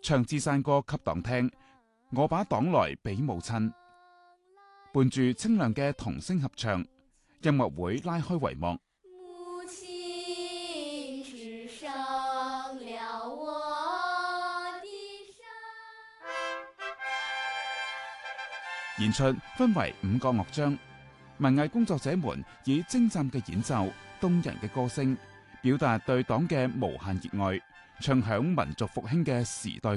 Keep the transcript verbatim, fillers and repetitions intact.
唱支山歌給黨聽，我把黨來俾母親。伴住清亮嘅童聲合唱，音樂會拉開帷幕。 母親只剩了我的演出分為五個樂章，文藝工作者們以精湛嘅演奏、動人嘅歌聲，表達對黨嘅無限熱愛，唱響民族復興嘅時代